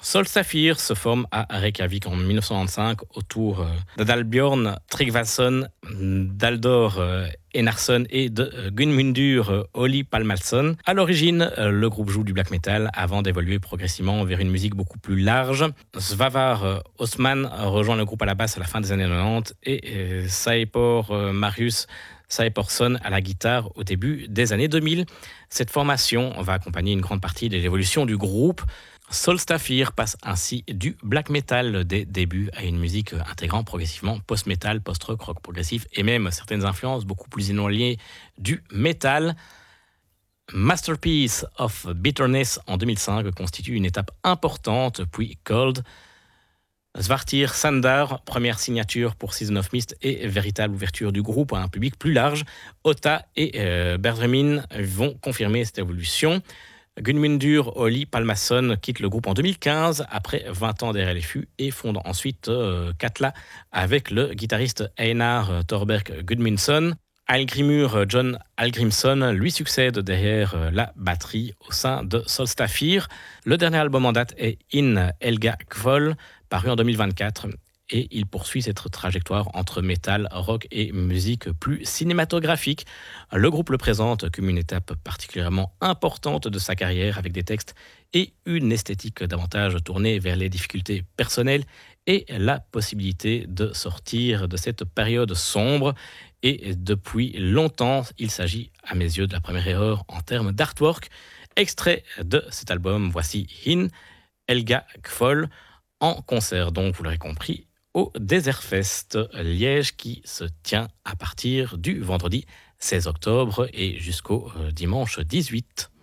Sol Saphir se forme à Reykjavik en 1995 autour d'Adalbjörn Tryggvason, d'Aldor Enarsson et de Guðmundur Oli Pálmason. À l'origine, le groupe joue du black metal avant d'évoluer progressivement vers une musique beaucoup plus large. Svavar Osman rejoint le groupe à la basse à la fin des années 90 et Saepor Marius Saeporsson à la guitare au début des années 2000. Cette formation va accompagner une grande partie de l'évolution du groupe. Solstafir passe ainsi du black metal des débuts à une musique intégrant progressivement post-metal, post-rock, rock progressif et même certaines influences beaucoup plus éloignées du metal. Masterpiece of Bitterness en 2005 constitue une étape importante, puis Cold. Svartir Sandar, première signature pour Season of Mist et véritable ouverture du groupe à un public plus large. Ota et Berdramin vont confirmer cette évolution. Guðmundur Oli Pálmason quitte le groupe en 2015 après 20 ans derrière les fûts et fonde ensuite Katla avec le guitariste Einar Thorberg Gudmundsson. Hallgrímur John Hallgrímsson lui succède derrière la batterie au sein de Solstafir. Le dernier album en date est In Helga Kvöl, paru en 2024. Et il poursuit cette trajectoire entre métal, rock et musique plus cinématographique. Le groupe le présente comme une étape particulièrement importante de sa carrière avec des textes et une esthétique davantage tournée vers les difficultés personnelles et la possibilité de sortir de cette période sombre. Et depuis longtemps, il s'agit à mes yeux de la première erreur en termes d'artwork. Extrait de cet album, voici In Helga Kvöl en concert, donc vous l'aurez compris, au Desertfest Liège qui se tient à partir du vendredi 16 octobre et jusqu'au dimanche 18.